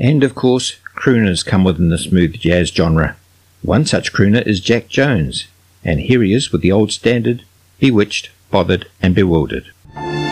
And of course, crooners come within the smooth jazz genre. One such crooner is Jack Jones, and here he is with the old standard, Bewitched, Bothered and Bewildered.